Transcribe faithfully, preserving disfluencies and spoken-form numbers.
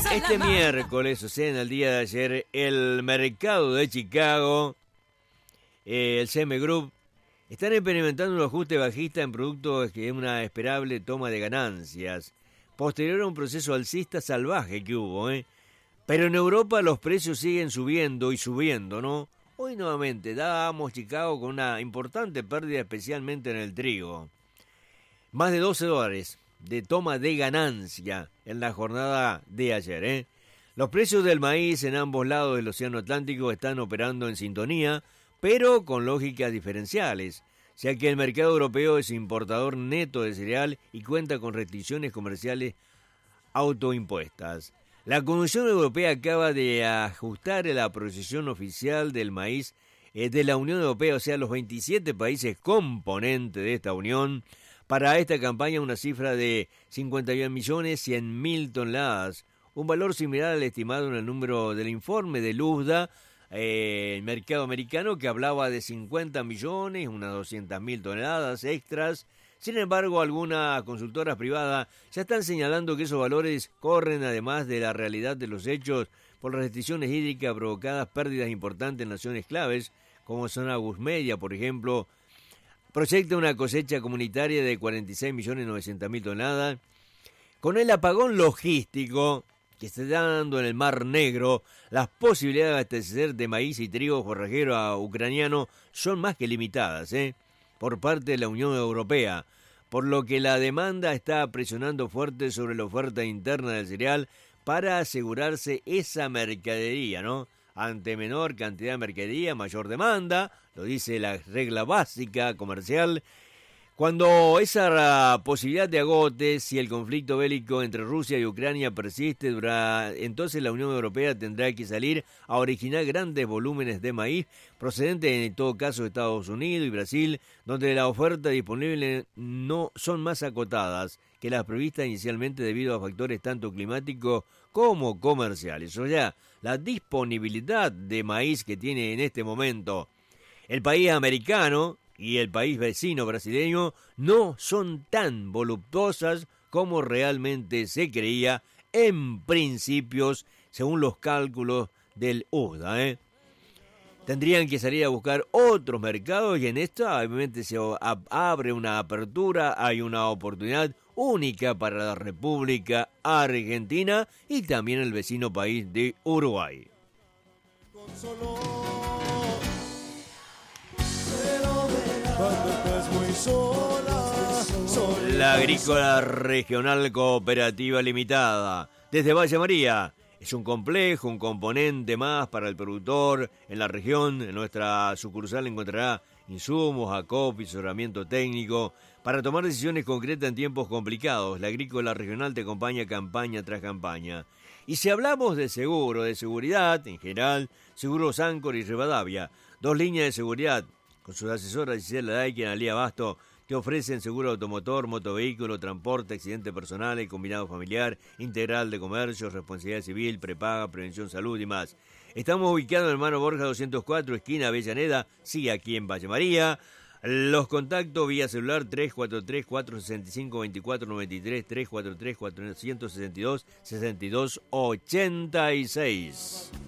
Este miércoles, o sea, en el día de ayer, el mercado de Chicago, eh, el C M Group, están experimentando un ajuste bajista en productos que es una esperable toma de ganancias, posterior a un proceso alcista salvaje que hubo, ¿eh? Pero en Europa los precios siguen subiendo y subiendo, ¿no? Hoy nuevamente dábamos Chicago con una importante pérdida, especialmente en el trigo. Más de doce dólares de toma de ganancia en la jornada de ayer, ¿eh? Los precios del maíz en ambos lados del Océano Atlántico están operando en sintonía, pero con lógicas diferenciales, ya que el mercado europeo es importador neto de cereal y cuenta con restricciones comerciales autoimpuestas. La Comisión Europea acaba de ajustar la procesión oficial del maíz eh, de la Unión Europea, o sea, los veintisiete países componentes de esta unión, para esta campaña una cifra de cincuenta y un millones cien mil toneladas, un valor similar al estimado en el número del informe de Luzda, eh, el mercado americano, que hablaba de cincuenta millones, unas doscientas mil toneladas extras. Sin embargo, algunas consultoras privadas ya están señalando que esos valores corren, además de la realidad de los hechos, por las restricciones hídricas provocadas pérdidas importantes en naciones claves, como son Agus Media, por ejemplo. Proyecta una cosecha comunitaria de cuarenta y seis millones novecientas mil toneladas. Con el apagón logístico que se está dando en el Mar Negro, las posibilidades de abastecer de maíz y trigo forrajero a ucraniano son más que limitadas, ¿eh? por parte de la Unión Europea, por lo que la demanda está presionando fuerte sobre la oferta interna del cereal para asegurarse esa mercadería, ¿no? Ante menor cantidad de mercadería, mayor demanda, lo dice la regla básica comercial. Cuando esa posibilidad de agote, si el conflicto bélico entre Rusia y Ucrania persiste, dura, entonces la Unión Europea tendrá que salir a originar grandes volúmenes de maíz procedentes en todo caso de Estados Unidos y Brasil, donde la oferta disponible no son más acotadas que las previstas inicialmente debido a factores tanto climáticos como comerciales. O sea, la disponibilidad de maíz que tiene en este momento el país americano y el país vecino brasileño no son tan voluptuosas como realmente se creía en principios, según los cálculos del U S D A, ¿eh? Tendrían que salir a buscar otros mercados y en esto obviamente se abre una apertura, hay una oportunidad única para la República Argentina y también el vecino país de Uruguay. La Agrícola Regional Cooperativa Limitada, desde Valle María, es un complejo, un componente más para el productor en la región. En nuestra sucursal encontrará insumos, acopio y asesoramiento técnico para tomar decisiones concretas en tiempos complicados. La Agrícola Regional te acompaña campaña tras campaña. Y si hablamos de seguro, de seguridad en general, Seguros Ancor y Rivadavia, dos líneas de seguridad con sus asesoras Gisela Daiken y Analía Basto, que ofrecen seguro automotor, motovehículo, transporte, accidente personal, combinado familiar, integral de comercio, responsabilidad civil, prepaga, prevención salud y más. Estamos ubicados en Hermano Borja doscientos cuatro, esquina Avellaneda, sí, aquí en Valle María. Los contactos vía celular tres cuatro tres, cuatro seis cinco, dos cuatro nueve tres, tres cuatro tres, cuatro seis dos, seis dos ocho seis.